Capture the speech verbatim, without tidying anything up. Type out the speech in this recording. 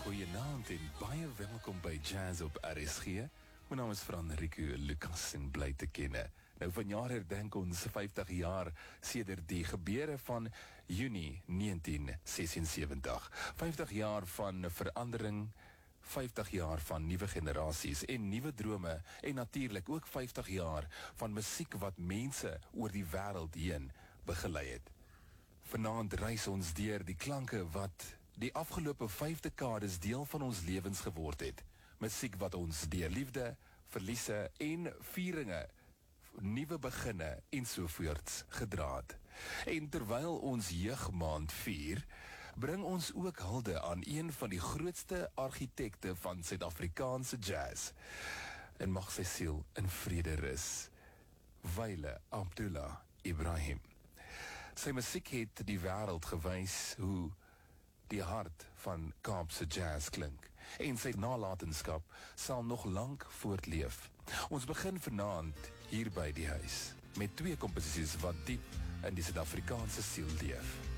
Goeienaand en baie welkom by Jazz op R S G. My naam is Franrico Lucas en bly te kenne. Nou vanjaar herdenk ons vyftig jaar sedert die gebeure van Junie negentien sesensewentig. vyftig jaar van verandering, vyftig jaar van nuwe generasies en nuwe drome en natuurlik ook vyftig jaar van musiek wat mense oor die wêreld heen begelei het. Vanaand reis ons deur die klanke wat die afgelope vyf dekades deel van ons lewens geword het. Musiek wat ons deur liefde, verliese en vieringe, nuwe beginne en sovoorts gedra het. En terwyl ons jeugmaand vier, bring ons ook hulde aan een van die grootste argitekte van Suid-Afrikaanse jazz. En mag sy siel in vrede rus. Wyle Abdullah Ibrahim. Sy musiek het die wêreld gewys hoe die hart van Kaapse jazz klink, en sy nalatenskap sal nog lank voortleef. Ons begin vanaand hier by die huis, met twee komposisies wat diep in die Suid-Afrikaanse siel leef.